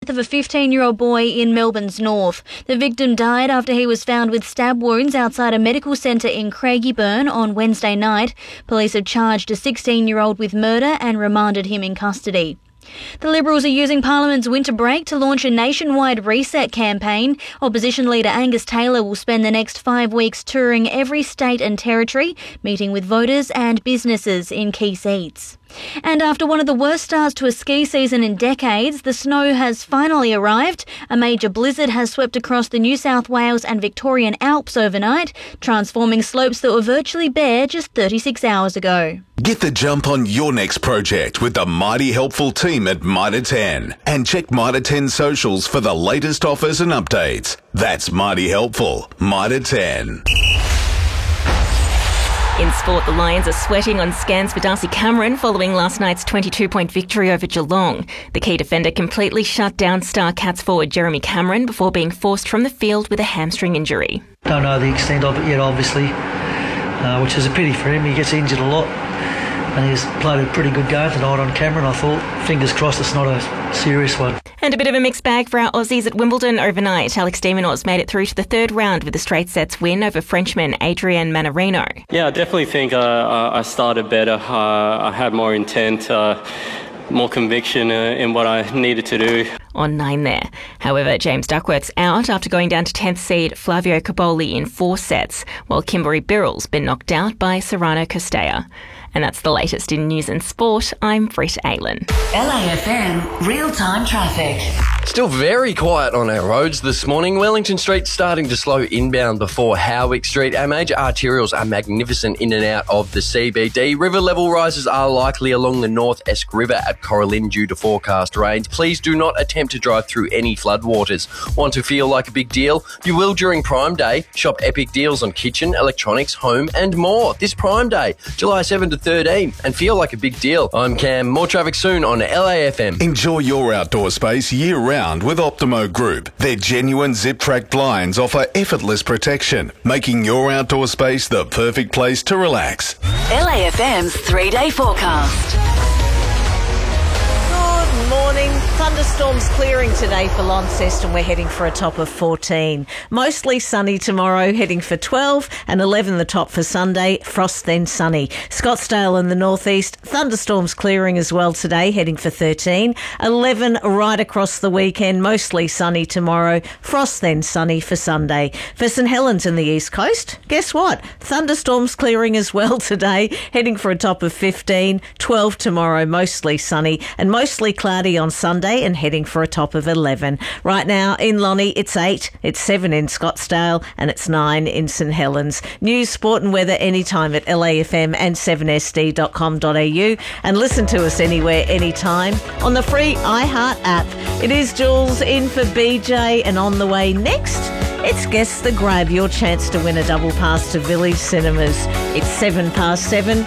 death of a 15-year-old boy in Melbourne's north. The victim died after he was found with stab wounds outside a medical centre in Craigieburn on Wednesday night. Police have charged a 16-year-old with murder and remanded him in custody. The Liberals are using Parliament's winter break to launch a nationwide reset campaign. Opposition leader Angus Taylor will spend the next 5 weeks touring every state and territory, meeting with voters and businesses in key seats. And after one of the worst starts to a ski season in decades, the snow has finally arrived. A major blizzard has swept across the New South Wales and Victorian Alps overnight, transforming slopes that were virtually bare just 36 hours ago. Get the jump on your next project with the Mighty Helpful team at Mitre 10. And check Mitre 10 socials for the latest offers and updates. That's Mighty Helpful, Mitre 10. In sport, the Lions are sweating on scans for Darcy Cameron following last night's 22-point victory over Geelong. The key defender completely shut down Star Cats forward Jeremy Cameron before being forced from the field with a hamstring injury. Don't know the extent of it yet, obviously, which is a pity for him. He gets injured a lot. And he's played a pretty good game tonight on Cameron, I thought. Fingers crossed it's not a serious one. And a bit of a mixed bag for our Aussies at Wimbledon overnight. Alex de Minaur made it through to the third round with a straight sets win over Frenchman Adrian Manarino. Yeah, I definitely think I started better. I had more intent, more conviction in what I needed to do. On 9 there. However, James Duckworth's out after going down to 10th seed Flavio Cobolli in 4 sets, while Kimberly Birrell's been knocked out by Serrano Castella. And that's the latest in news and sport. I'm Britt Aylan. LAFM real-time traffic. Still very quiet on our roads this morning. Wellington Street starting to slow inbound before Howick Street. Our major arterials are magnificent in and out of the CBD. River level rises are likely along the North Esk River at Coralin due to forecast rains. Please do not attempt to drive through any floodwaters. Want to feel like a big deal? You will during Prime Day. Shop epic deals on kitchen, electronics, home and more this Prime Day, July 7 to 13, and feel like a big deal. I'm Cam. More traffic soon on LAFM. Enjoy your outdoor space year-round with Optimo Group. Their genuine zip-track blinds offer effortless protection, making your outdoor space the perfect place to relax. LAFM's 3-day forecast. Good morning. Thunderstorms clearing today for Launceston. We're heading for a top of 14. Mostly sunny tomorrow, heading for 12 and 11 the top for Sunday. Frost then sunny. Scottsdale in the northeast. Thunderstorms clearing as well today, heading for 13. 11 right across the weekend. Mostly sunny tomorrow. Frost then sunny for Sunday. For St Helens in the east coast, guess what? Thunderstorms clearing as well today, heading for a top of 15. 12 tomorrow, mostly sunny and mostly cloudy on Sunday and heading for a top of 11. Right now in Lonnie, it's 8, it's 7 in Scottsdale and it's 9 in St Helens. News, sport and weather anytime at LAFM and 7sd.com.au and listen to us anywhere, anytime on the free iHeart app. It is Jules in for BJ and on the way next, it's Guess the Grab, your chance to win a double pass to Village Cinemas. It's 7 past 7.